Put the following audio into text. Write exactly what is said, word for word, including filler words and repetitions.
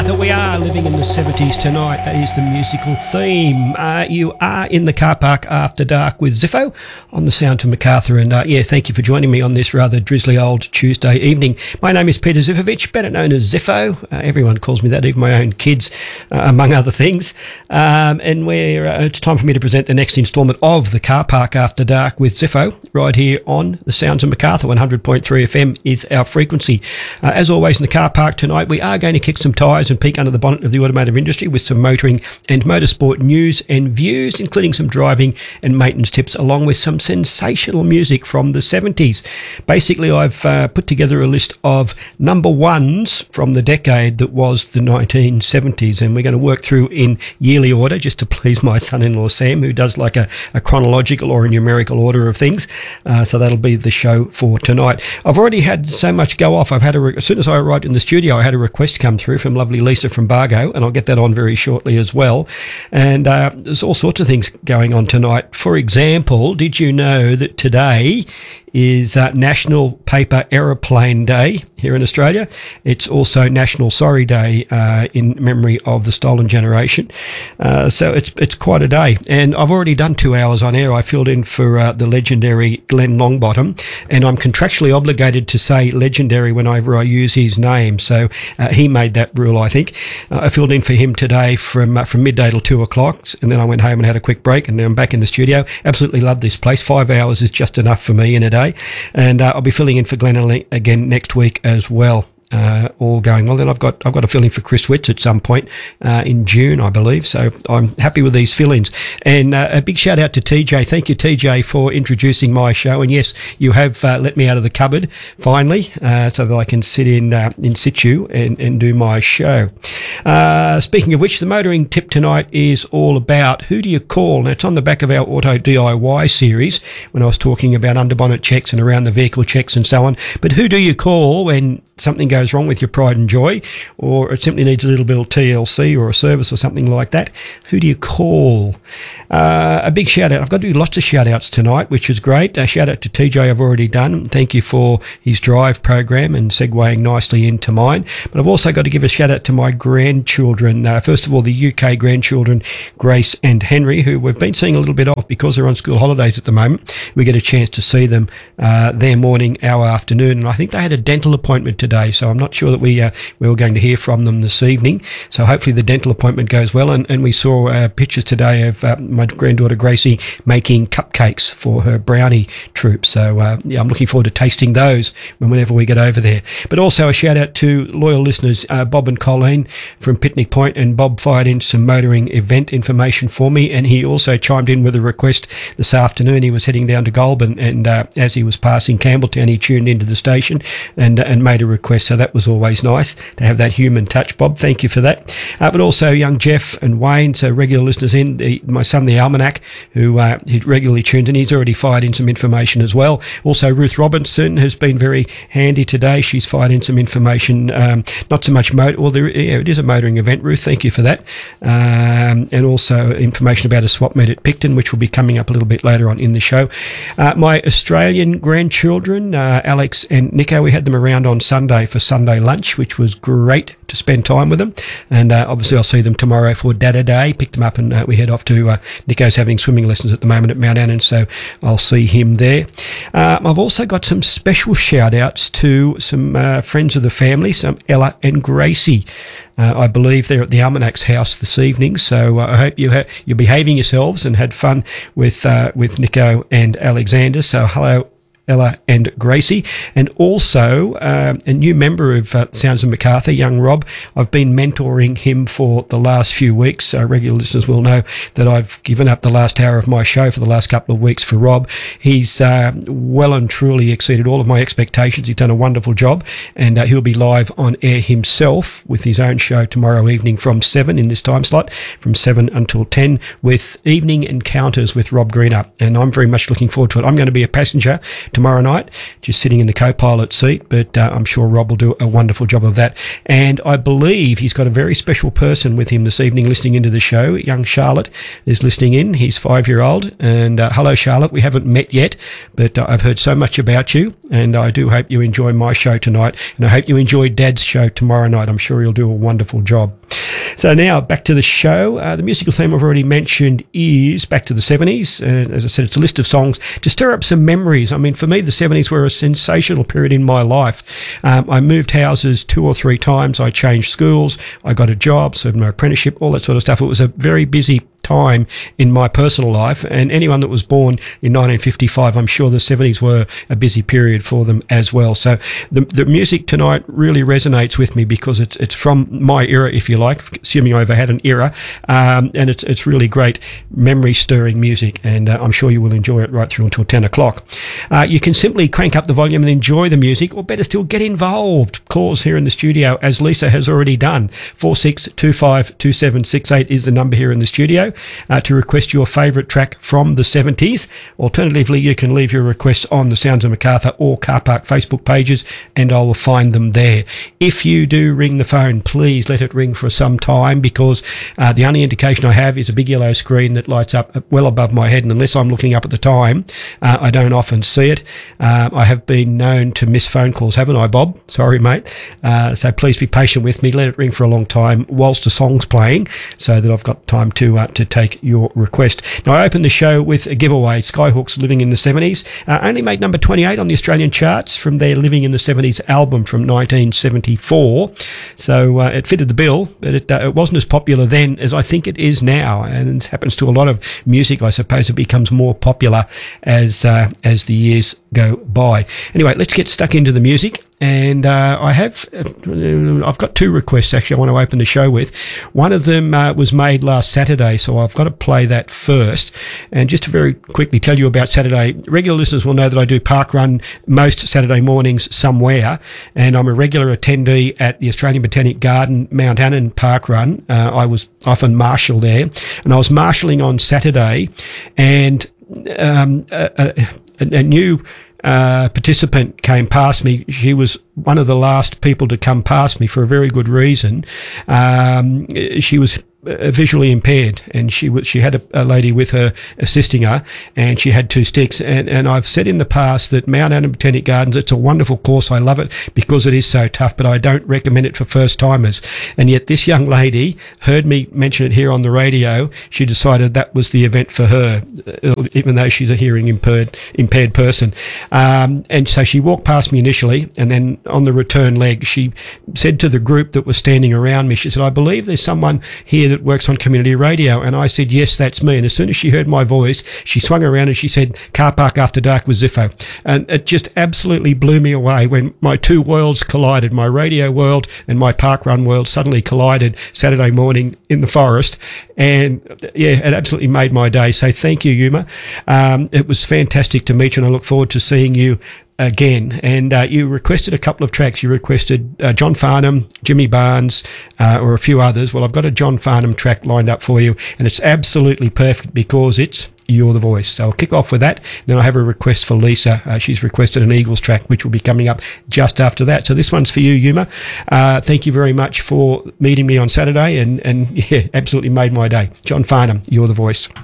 MacArthur, we are living in the seventies tonight. That is the musical theme. Uh, you are in the car park after dark with Ziffo on the Sound to MacArthur. And uh, yeah, thank you for joining me on this rather drizzly old Tuesday evening. My name is Peter Zifovic, better known as Ziffo. Uh, everyone calls me that, even my own kids, uh, among other things. Um, and we're, uh, it's time for me to present the next instalment of the car park after dark with Ziffo right here on the Sound to MacArthur. one hundred point three F M is our frequency. Uh, as always in the car park tonight, we are going to kick some tyres and peek under the bonnet of the automotive industry with some motoring and motorsport news and views, including some driving and maintenance tips, along with some sensational music from the seventies. Basically, I've uh, put together a list of number ones from the decade that was the nineteen seventies, and we're going to work through in yearly order just to please my son-in-law Sam, who does like a, a chronological or a numerical order of things. Uh, so that'll be the show for tonight. I've already had so much go off. I've had a re- as soon as I arrived in the studio, I had a request come through from lovely Lisa from Bargo, and I'll get that on very shortly as well. And uh, there's all sorts of things going on tonight. For example, did you know that today is uh, National Paper Aeroplane Day here in Australia? It's also National Sorry Day uh, in memory of the stolen generation. Uh, so it's it's quite a day. And I've already done two hours on air. I filled in for uh, the legendary Glenn Longbottom, and I'm contractually obligated to say legendary whenever I use his name. So uh, he made that rule, I think. Uh, I filled in for him today from uh, from midday till two o'clock, and then I went home and had a quick break, and now I'm back in the studio. Absolutely love this place. Five hours is just enough for me in a day. And uh, I'll be filling in for Glenn again next week as well. Uh, all going well. Then I've got I've got a fill-in for Chris Witts at some point uh, in June, I believe. So I'm happy with these fill-ins. And uh, a big shout out to T J. Thank you, T J, for introducing my show. And yes, you have uh, let me out of the cupboard finally, uh, so that I can sit in uh, in situ and, and do my show. Uh, speaking of which, the motoring tip tonight is all about who do you call. Now it's on the back of our Auto D I Y series when I was talking about underbonnet checks and around the vehicle checks and so on. But who do you call when something goes wrong with your pride and joy, or it simply needs a little bit of T L C or a service or something like that? Who do you call? Uh, a big shout out. I've got to do lots of shout outs tonight, which is great. A shout out to T J I've already done. Thank you for his drive program and segueing nicely into mine. But I've also got to give a shout out to my grandchildren. Uh, first of all, the U K grandchildren, Grace and Henry, who we've been seeing a little bit of because they're on school holidays at the moment. We get a chance to see them uh, their morning, our afternoon. And I think they had a dental appointment today, so I'm not sure that we uh, we were going to hear from them this evening. So hopefully the dental appointment goes well. And, and we saw uh, pictures today of uh, my granddaughter Gracie making cupcakes for her brownie troop. So uh, yeah, I'm looking forward to tasting those whenever we get over there. But also a shout out to loyal listeners, uh, Bob and Colleen from Picnic Point, and Bob fired in some motoring event information for me, and he also chimed in with a request this afternoon. He was heading down to Goulburn, and uh, as he was passing Campbelltown, he tuned into the station and uh, and made a request. So that was always nice to have that human touch, Bob. Thank you for that. Uh, but also young Jeff and Wayne, so regular listeners in, the, my son, the Almanac, who uh, he regularly tunes in. He's already fired in some information as well. Also, Ruth Robinson has been very handy today. She's fired in some information, um, not so much motor, well, there, yeah, it is a motoring event, Ruth. Thank you for that. Um, and also information about a swap meet at Picton, which will be coming up a little bit later on in the show. Uh, my Australian grandchildren, uh, Alex and Nico, we had them around on Sunday for Sunday lunch, which was great to spend time with them. And uh, obviously I'll see them tomorrow for Dada Day. Picked them up and uh, we head off to uh, Nico's having swimming lessons at the moment at Mount Annan, so I'll see him there. Um, I've also got some special shout outs to some uh, friends of the family, some Ella and Gracie. Uh, I believe they're at the Almanac's house this evening, so uh, I hope you ha- you're behaving yourselves and had fun with uh, with Nico and Alexander. So hello, Ella and Gracie. And also um, a new member of uh, Sounds of MacArthur, young Rob. I've been mentoring him for the last few weeks. Uh, regular listeners will know that I've given up the last hour of my show for the last couple of weeks for Rob. He's uh, well and truly exceeded all of my expectations. He's done a wonderful job, and uh, he'll be live on air himself with his own show tomorrow evening from seven in this time slot, from seven until ten, with Evening Encounters with Rob Greenup. And I'm very much looking forward to it. I'm going to be a passenger tomorrow night, just sitting in the co-pilot seat, but uh, I'm sure Rob will do a wonderful job of that. And I believe he's got a very special person with him this evening listening into the show. Young Charlotte is listening in. He's five-year-old. And uh, hello, Charlotte. We haven't met yet, but uh, I've heard so much about you, and I do hope you enjoy my show tonight, and I hope you enjoy Dad's show tomorrow night. I'm sure he'll do a wonderful job. So now back to the show. Uh, the musical theme I've already mentioned is back to the seventies. Uh, as I said, it's a list of songs to stir up some memories. I mean, for me, the seventies were a sensational period in my life. Um, I moved houses two or three times. I changed schools. I got a job, served my apprenticeship, all that sort of stuff. It was a very busy time in my personal life, and anyone that was born in nineteen fifty-five, I'm sure the seventies were a busy period for them as well. So the the music tonight really resonates with me because it's it's from my era, if you like, assuming I ever had an era, um, and it's it's really great memory stirring music, and uh, I'm sure you will enjoy it right through until ten o'clock. Uh, you can simply crank up the volume and enjoy the music, or better still, get involved. Calls here in the studio, as Lisa has already done. four six two five two seven six eight is the number here in the studio. Uh, to request your favourite track from the seventies. Alternatively, you can leave your requests on the Sounds of Macarthur or Car Park Facebook pages, and I will find them there. If you do ring the phone, please let it ring for some time, because uh, the only indication I have is a big yellow screen that lights up well above my head, and unless I'm looking up at the time, uh, I don't often see it. Uh, I have been known to miss phone calls, haven't I, Bob? Sorry, mate. Uh, so please be patient with me. Let it ring for a long time whilst the song's playing, so that I've got time to uh, to take your request. Now, I opened the show with a giveaway. Skyhooks Living in the seventies uh, only made number twenty-eight on the Australian charts from their Living in the seventies album from nineteen seventy-four. So uh, it fitted the bill, but it, uh, it wasn't as popular then as I think it is now. And it happens to a lot of music, I suppose. It becomes more popular as uh, as the years go by. Anyway, let's get stuck into the music. And uh, I have, uh, I've got two requests actually I want to open the show with. One of them uh, was made last Saturday, so I've got to play that first. And just to very quickly tell you about Saturday, regular listeners will know that I do park run most Saturday mornings somewhere, and I'm a regular attendee at the Australian Botanic Garden Mount Annan Park Run. Uh, I was often marshal there, and I was marshalling on Saturday, and um, a, a, a new Uh, participant came past me. She was one of the last people to come past me for a very good reason. Um, she was uh, visually impaired, and she was she had a, a lady with her assisting her, and she had two sticks. And, and I've said in the past that Mount Annan Botanic Gardens, it's a wonderful course. I love it because it is so tough, but I don't recommend it for first timers. And yet this young lady heard me mention it here on the radio. She decided that was the event for her, even though she's a hearing impaired impaired person. Um, and so she walked past me initially, and then on the return leg, she said to the group that was standing around me, she said, "I believe there's someone here that works on community radio." And I said, "Yes, that's me." And as soon as she heard my voice, she swung around and she said, "Car Park After Dark with Ziffo." And it just absolutely blew me away when my two worlds collided. My radio world and my park run world suddenly collided Saturday morning in the forest. And yeah, it absolutely made my day. So thank you, Yuma. Um, it was fantastic to meet you, and I look forward to seeing you again. And uh, you requested a couple of tracks. You requested uh, John Farnham, Jimmy Barnes, uh, or a few others. Well, I've got a John Farnham track lined up for you, and it's absolutely perfect because it's You're the Voice. So I'll kick off with that. Then I have a request for Lisa. Uh, she's requested an Eagles track, which will be coming up just after that. So this one's for you, Yuma. Uh, thank you very much for meeting me on Saturday, and, and yeah, absolutely made my day. John Farnham, You're the Voice.